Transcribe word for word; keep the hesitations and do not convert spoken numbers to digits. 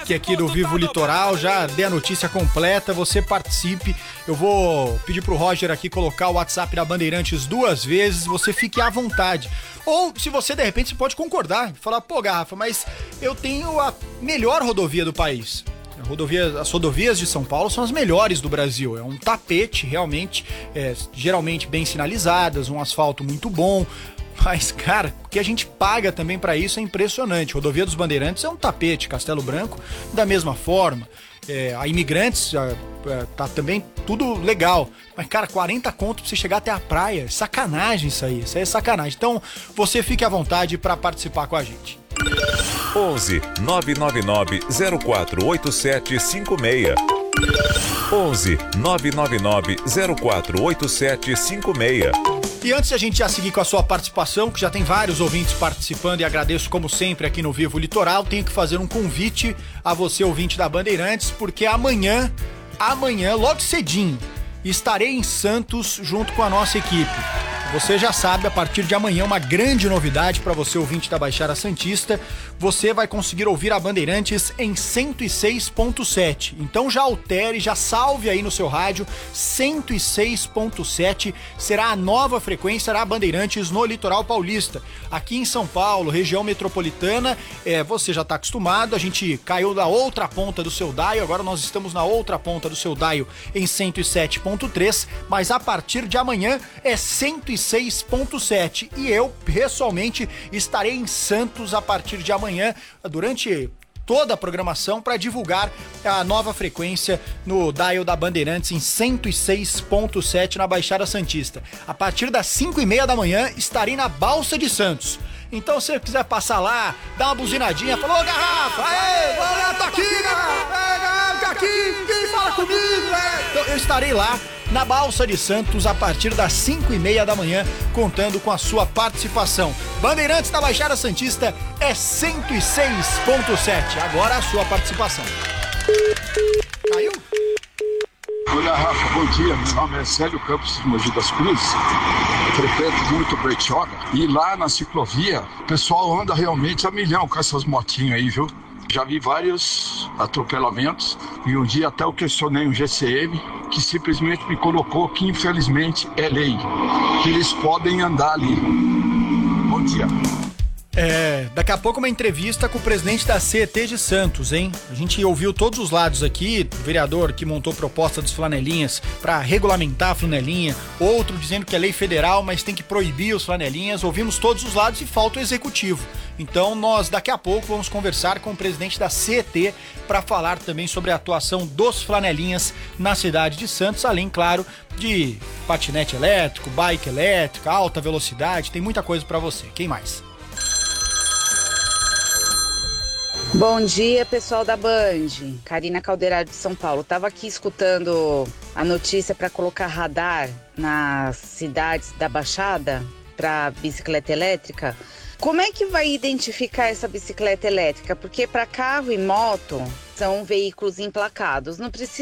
destaque aqui do Vivo Litoral, já dei a notícia completa, você participe. Eu vou pedir pro Roger aqui colocar o WhatsApp da Bandeirantes duas vezes, você fique à vontade. Ou, se você, de repente, você pode concordar, falar, pô, Garrafa, mas eu tenho a melhor rodovia do país. A rodovia, as rodovias de São Paulo são as melhores do Brasil. É um tapete, realmente, é, geralmente bem sinalizadas, um asfalto muito bom. Mas, cara, o que a gente paga também pra isso é impressionante. Rodovia dos Bandeirantes é um tapete, Castelo Branco, da mesma forma. É, a Imigrantes a, a, tá também tudo legal. Mas, cara, quarenta conto pra você chegar até a praia. Sacanagem isso aí, isso aí é sacanagem. Então, você fique à vontade pra participar com a gente. onze nove nove nove zero quatro oito sete cinco seis. onze nove nove nove zero quatro oito sete cinco seis. E antes de a gente já seguir com a sua participação, que já tem vários ouvintes participando e agradeço como sempre aqui no Vivo Litoral, tenho que fazer um convite a você, ouvinte da Bandeirantes, porque amanhã, amanhã, logo cedinho, estarei em Santos junto com a nossa equipe. Você já sabe, a partir de amanhã, uma grande novidade para você, ouvinte da Baixada Santista. Você vai conseguir ouvir a Bandeirantes em cento e seis ponto sete. Então já altere, já salve aí no seu rádio. cento e seis ponto sete será a nova frequência da Bandeirantes no Litoral Paulista. Aqui em São Paulo, região metropolitana, é, você já está acostumado. A gente caiu da outra ponta do seu dial, agora nós estamos na outra ponta do seu dial em cento e sete ponto três. Mas a partir de amanhã é cento e seis ponto sete e eu, pessoalmente, estarei em Santos a partir de amanhã, durante toda a programação, para divulgar a nova frequência no dial da Bandeirantes em cento e seis ponto sete na Baixada Santista. A partir das cinco e meia da manhã estarei na Balsa de Santos. Então, se você quiser passar lá, dá uma buzinadinha, falou, Garrafa, aê, vamos lá, tô aqui, Garrafa, tô aqui, quem fala comigo, é? Então, eu estarei lá na Balsa de Santos a partir das cinco e meia da manhã, contando com a sua participação. Bandeirantes da Baixada Santista é cento e seis ponto sete. Agora a sua participação. Caiu? Olá, Rafa, bom dia. Meu nome é Célio Campos de Mogi das Cruzes. Frequento muito Bertioga. E lá na ciclovia, o pessoal anda realmente a milhão com essas motinhas aí, viu? Já vi vários atropelamentos e um dia até eu questionei um G C M que simplesmente me colocou que infelizmente é lei, que eles podem andar ali. Bom dia. É, daqui a pouco uma entrevista com o presidente da C E T de Santos, hein? A gente ouviu todos os lados aqui, o vereador que montou proposta dos flanelinhas para regulamentar a flanelinha, outro dizendo que é lei federal, mas tem que proibir os flanelinhas. Ouvimos todos os lados e falta o executivo. Então nós daqui a pouco vamos conversar com o presidente da C E T para falar também sobre a atuação dos flanelinhas na cidade de Santos, além, claro, de patinete elétrico, bike elétrica, alta velocidade, tem muita coisa para você. Quem mais? Bom dia, pessoal da Band. Karina Calderaro de São Paulo. Tava aqui escutando a notícia para colocar radar nas cidades da Baixada para bicicleta elétrica. Como é que vai identificar essa bicicleta elétrica? Porque para carro e moto são veículos emplacados. Não precisa